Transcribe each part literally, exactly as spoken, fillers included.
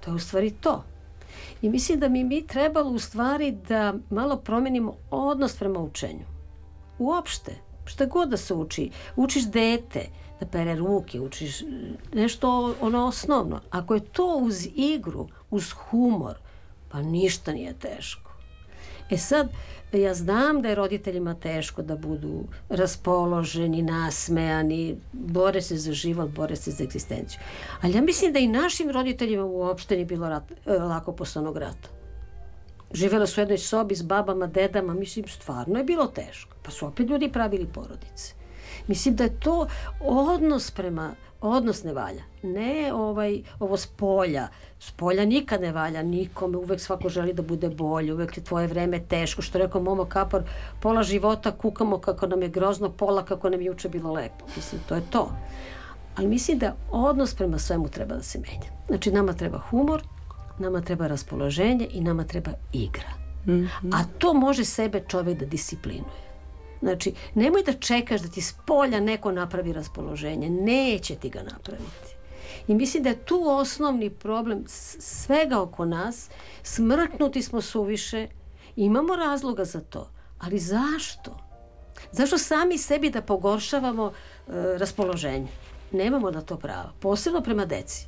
To je u stvari to. I mislim da mi mi trebalo u stvari da malo promenimo odnos prema učenju. Uopšte, šta god da se uči. Učiš dete da pere ruke, učiš nešto ono osnovno. Ako je to uz igru, uz humor, pa ništa nije teško. E sad, ja znam da je roditeljima teško da budu raspoloženi, nasmejani, bore se za život, bore se za egzistenciju. Ali ja mislim da i našim roditeljima uopšte nije bilo rat, lako posle onog rata. Živjela su u jednoj sobi s babama, dedama, mislim, stvarno je bilo teško. Pa su opet ljudi pravili porodice. Mislim da je to odnos prema, odnos ne valja. Ne ovaj, ovo s polja. S polja nikad ne valja nikome, uvek svako želi da bude bolje, uvek je tvoje vreme teško. Što rekao Momo Kapor, pola života kukamo kako nam je grozno, pola kako nam je juče bilo lepo. Mislim, to je to. Ali mislim da odnos prema svemu treba da se menja. Znači, nama treba humor, nama treba raspoloženje i nama treba igra. Mm-hmm. A to može sebe čovjek da disciplinuje. Znači, nemoj da čekaš da ti s polja neko napravi raspoloženje. Neće ti ga napraviti. I mislim da je tu osnovni problem svega oko nas. Smrknuti smo suviše. Imamo razloga za to. Ali zašto? Zašto sami sebi da pogoršavamo e, raspoloženje? Nemamo na to prava. Posebno prema deci.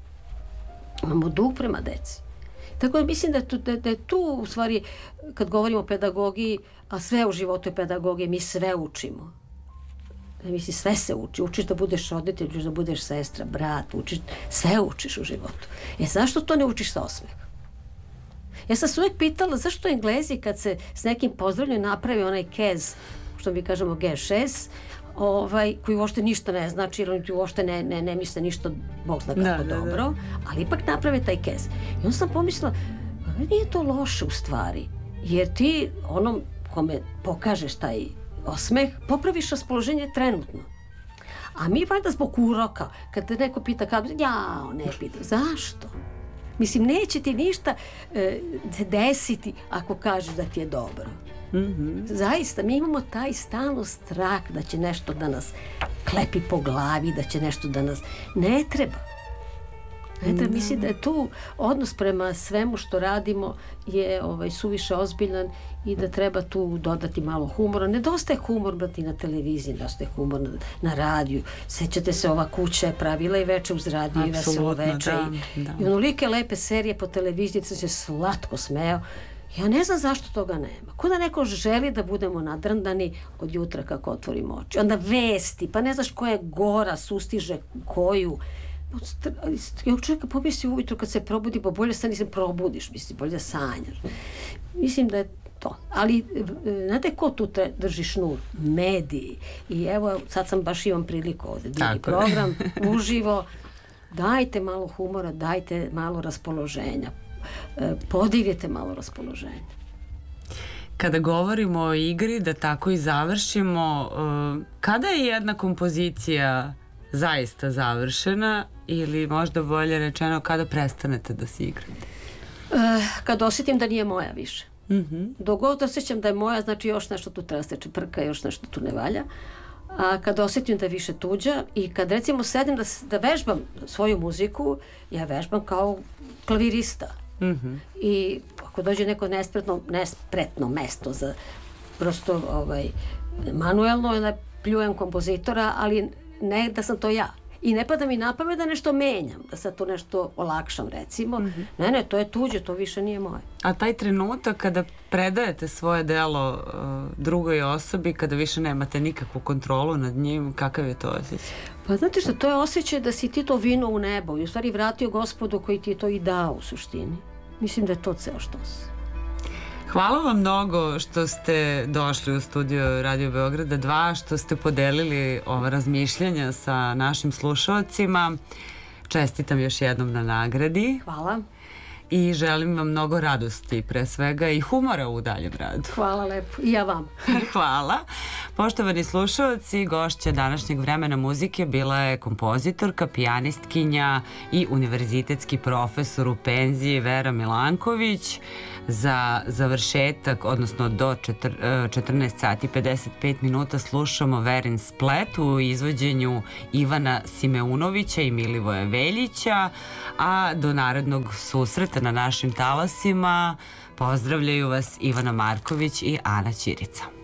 Imamo dug prema deci. Tako da mislim da je, tu, da, da je tu u stvari, kad govorimo o pedagogiji, a sve u životu je pedagogija, mi sve učimo. Mislim, sve se uči. Učiš da budeš roditelj, učiš da budeš sestra, brat, učiš, sve učiš u životu. E, zašto to ne učiš sa osmehom? Ja sam se uvijek pitala zašto Englezi kad se s nekim pozdravljaju napravi onaj kez, što mi kažemo G šest, ovaj, koji uopšte ništa ne znači, jer oni uopšte ne, ne, ne misle ništa, Bog zna kako da, dobro, da, da. Ali ipak naprave taj kez. I onda sam pomislila, nije to loše u stvari, jer ti onom kome pokažeš taj osmeh, popraviš raspoloženje trenutno. A mi valjda zbog uroka, kad te neko pita, kada, jao, ne pita, zašto? Mislim, neće ti ništa e, desiti ako kažeš da ti je dobro. Mm-hmm. Zaista, mi imamo taj stalno strah da će nešto da nas klepi po glavi, da će nešto da nas... Ne treba. Ne treba, mislim da je tu odnos prema svemu što radimo je ovaj, suviše ozbiljan i da treba tu dodati malo humora. Nedostaje humor, brati, na televiziji, nedostaje humor na, na radiju. Sećate se, ova kuća je pravila i veče uz radiju i veselo veče. Da, i, da. I onolike lepe serije po televiziji, sam se slatko smeo. Ja ne znam zašto toga nema. Ko da neko želi da budemo nadrndani od jutra kako otvorimo oči. Onda vesti, pa ne znaš koja je gora, sustiže koju. Ja čovjeka pomisli ujutro kad se probudi, pa bolje se nisam probudiš, mislim, bolje da sanjaš. Mislim da je to. Ali, znate ko tu te drži šnur? Mediji. I evo, sad sam baš imam priliku ovdje. Drugi program, uživo. Dajte malo humora, dajte malo raspoloženja. Podignite malo raspoloženja. Kada govorimo o igri, da tako i završimo, kada je jedna kompozicija zaista završena ili možda bolje rečeno kada prestanete da se igrate? Kad osjetim da nije moja više. Mm-hmm. Dok god osjećam da je moja, znači još nešto tu treba se čeprka, još nešto tu ne valja. A kad osjetim da je više tuđa i kad recimo sedim da, da vežbam svoju muziku, ja vežbam kao klavirista. Mm-hmm. I ako dođe neko nespretno, nespretno mesto za prosto ovaj, manuelno, onda pljujem kompozitora, ali ne da sam to ja. I ne pada mi na pamet da nešto menjam, da sad to nešto olakšam, recimo. Mm-hmm. Ne, ne, to je tuđe, to više nije moje. A taj trenutak kada predajete svoje delo uh, drugoj osobi, kada više nemate nikakvu kontrolu nad njim, kakav je to osjećaj? Pa znate što, to je osjećaj da si ti to vino u nebo i u stvari vratio Gospodu koji ti je to i dao u suštini. Mislim da je to ceo štos. Hvala vam mnogo što ste došli u studio Radio Beograda dva, što ste podelili ova razmišljanja sa našim slušalcima. Čestitam još jednom na nagradi. Hvala. i želim vam mnogo radosti pre svega i humora u daljem radu. Hvala lepo. I ja vam. Hvala. Poštovani slušalci, gošća današnjeg Vremena muzike bila je kompozitorka, pijanistkinja i univerzitetski profesor u penziji Vera Milanković. Za završetak, odnosno do četrnaest sati pedeset pet minuta slušamo Verin splet u izvođenju Ivana Simeunovića i Milivoja Veljića, a do narednog susreta na našim talasima pozdravljaju vas Ivana Marković i Ana Ćirica.